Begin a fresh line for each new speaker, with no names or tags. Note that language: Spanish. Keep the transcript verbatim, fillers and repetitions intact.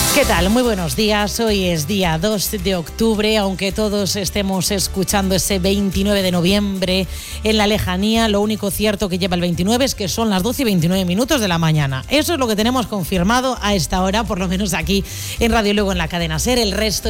¿Qué tal? Muy buenos días. Hoy es día dos de octubre, aunque todos estemos escuchando ese veintinueve de noviembre en la lejanía, lo único cierto que lleva el veintinueve es que son las doce y veintinueve minutos de la mañana. Eso es lo que tenemos confirmado a esta hora, por lo menos aquí en Radio Lugo, en la cadena SER. El resto